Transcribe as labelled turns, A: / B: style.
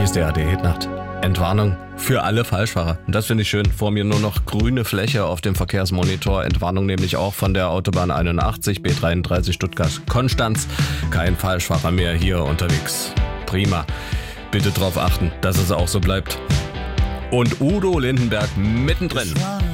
A: Hier ist der ARD Hit-Nacht. Entwarnung für alle Falschfahrer. Und das finde ich schön. Vor mir nur noch grüne Fläche auf dem Verkehrsmonitor. Entwarnung nämlich auch von der Autobahn 81, B33 Stuttgart-Konstanz. Kein Falschfahrer mehr hier unterwegs. Prima. Bitte darauf achten, dass es auch so bleibt. Und Udo Lindenberg mittendrin.